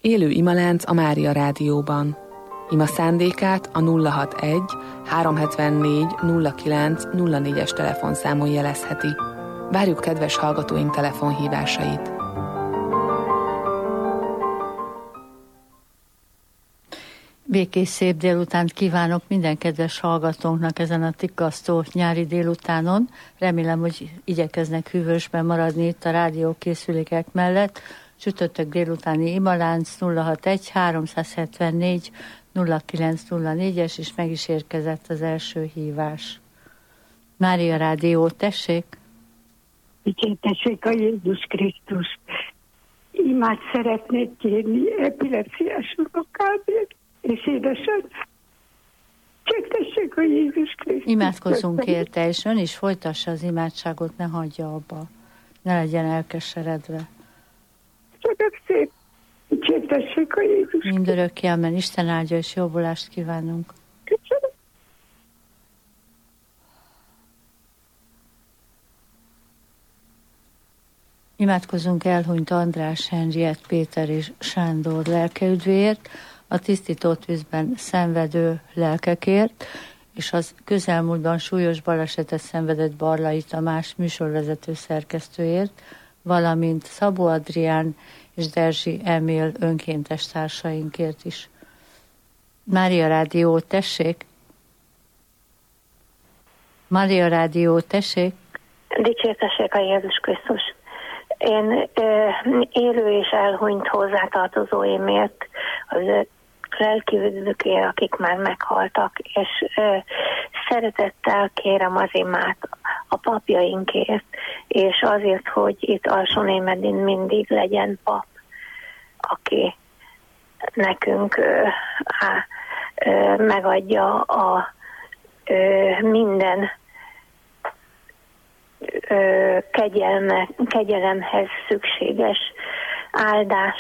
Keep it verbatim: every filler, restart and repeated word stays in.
Élő imalánc a Mária Rádióban. Ima szándékát a nulla hatvanegy háromszázhetvennégy nulla kilenc nulla négyes telefonszámon jelezheti. Várjuk kedves hallgatóink telefonhívásait. Békés szép délutánt kívánok minden kedves hallgatónknak ezen a tikasztó nyári délutánon. Remélem, hogy igyekeznek hűvösben maradni itt a rádiókészülékek mellett. Csütörtök délutáni imalánc nulla hatvanegy háromszázhetvennégy nulla kilenc nulla négyes, és meg is érkezett az első hívás. Mária Rádió, tessék! Dicsértessék a Jézus Krisztus! Imát szeretnék kérni epilepsziás unokádért, és édesanyám. Dicsértessék a Jézus Krisztus! Imádkozzunk érte, és ön is folytassa az imádságot, ne hagyja abba. Ne legyen elkeseredve. Csak szép! Dicsértessék a Jézus Krisztus! Mindörökké, amen. Isten áldja, és jobbulást kívánunk. Köszönöm. Imádkozunk elhunyt András, Henriett, Péter és Sándor lelkeüdvéért, a tisztított vízben szenvedő lelkekért, és az közelmúltban súlyos balesetet szenvedett Barlai Tamás műsorvezető szerkesztőért, valamint Szabó Adrián és Derzsi Emil önkéntes társainkért is. Mária Rádió, tessék! Mária Rádió, tessék! Dicsértessék a Jézus Krisztus! Én ö, élő és elhunyt hozzátartozóimért, az lelkiüdvökért, akik már meghaltak, és ö, szeretettel kérem az imát a papjainkért, és azért, hogy itt Alsónémedin mindig legyen pap, aki nekünk ö, á, ö, megadja a ö, minden Ö, kegyelme, kegyelemhez szükséges áldás